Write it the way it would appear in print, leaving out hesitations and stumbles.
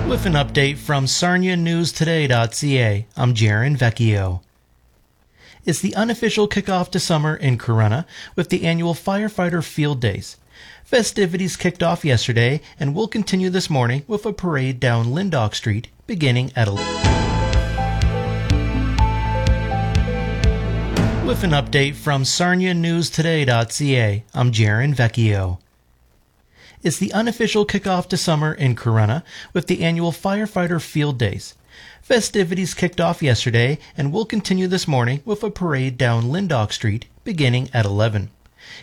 With an update from SarniaNewsToday.ca, I'm Jaron Vecchio. It's the unofficial kickoff to summer in Corunna with the annual Firefighter Field Days. Festivities kicked off yesterday and will continue this morning with a parade down Lyndoch Street beginning at 11. With an update from SarniaNewsToday.ca, I'm Jaron Vecchio. It's the unofficial kickoff to summer in Corunna with the annual Firefighter Field Days. Festivities kicked off yesterday and will continue this morning with a parade down Lyndoch Street beginning at 11.